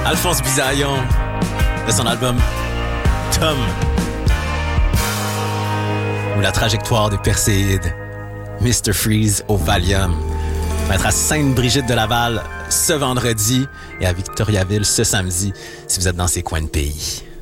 Alphonse Bisaillon de son album Tom, ou la trajectoire des Perséides, Mr. Freeze au Valium. On va être à Sainte-Brigitte de Laval ce vendredi et à Victoriaville ce samedi si vous êtes dans ces coins de pays.